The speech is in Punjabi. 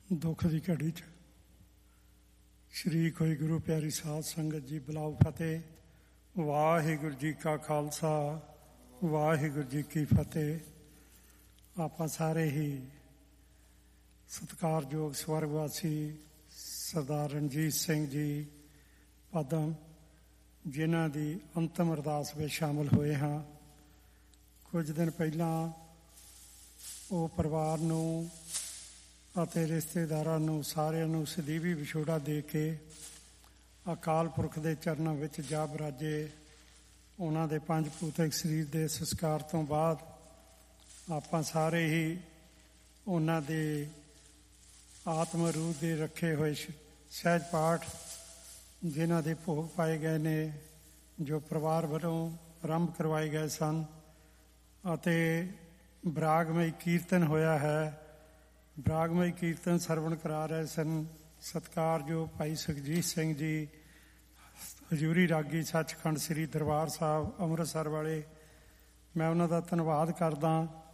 ਦੁੱਖ ਦੀ ਘੜੀ 'ਚ ਸ਼ਰੀਕ ਹੋਈ ਗੁਰੂ ਪਿਆਰੀ ਸਾਧ ਸੰਗਤ ਜੀ, ਬੁਲਾਓ ਫਤਿਹ। ਵਾਹਿਗੁਰੂ ਜੀ ਕਾ ਖਾਲਸਾ, ਵਾਹਿਗੁਰੂ ਜੀ ਕੀ ਫਤਿਹ। ਆਪਾਂ ਸਾਰੇ ਹੀ ਸਤਿਕਾਰਯੋਗ ਸਵਰਗਵਾਸੀ ਸਰਦਾਰ ਰਣਜੀਤ ਸਿੰਘ ਜੀ ਪਦਮ, ਜਿਨ੍ਹਾਂ ਦੀ ਅੰਤਮ ਅਰਦਾਸ ਵਿੱਚ ਸ਼ਾਮਲ ਹੋਏ ਹਾਂ। ਕੁਝ ਦਿਨ ਪਹਿਲਾਂ ਉਹ ਪਰਿਵਾਰ ਨੂੰ ਅਤੇ ਰਿਸ਼ਤੇਦਾਰਾਂ ਨੂੰ ਸਾਰਿਆਂ ਨੂੰ ਸਦੀਵੀ ਵਿਛੋੜਾ ਦੇ ਕੇ ਅਕਾਲ ਪੁਰਖ ਦੇ ਚਰਨਾਂ ਵਿੱਚ ਜਾ ਬਰਾਜੇ। ਉਹਨਾਂ ਦੇ ਪੰਜ ਭੂਤਿਕ ਸਰੀਰ ਦੇ ਸੰਸਕਾਰ ਤੋਂ ਬਾਅਦ ਆਪਾਂ ਸਾਰੇ ਹੀ ਉਹਨਾਂ ਦੇ ਆਤਮ ਰੂਹ ਦੇ ਰੱਖੇ ਹੋਏ ਸਹਿਜ ਪਾਠ, ਜਿਨ੍ਹਾਂ ਦੇ ਭੋਗ ਪਾਏ ਗਏ ਨੇ, ਜੋ ਪਰਿਵਾਰ ਵੱਲੋਂ ਆਰੰਭ ਕਰਵਾਏ ਗਏ ਸਨ, ਅਤੇ ਬਰਾਗਮਈ ਕੀਰਤਨ ਹੋਇਆ ਹੈ। ਬਰਾਗਮਈ ਕੀਰਤਨ ਸਰਵਣ ਕਰਾ ਰਹੇ ਸਨ ਸਤਿਕਾਰਯੋਗ ਭਾਈ ਸੁਖਜੀਤ ਸਿੰਘ ਜੀ, ਹਜ਼ੂਰੀ ਰਾਗੀ ਸੱਚਖੰਡ ਸ੍ਰੀ ਦਰਬਾਰ ਸਾਹਿਬ ਅੰਮ੍ਰਿਤਸਰ ਵਾਲੇ। ਮੈਂ ਉਹਨਾਂ ਦਾ ਧੰਨਵਾਦ ਕਰਦਾ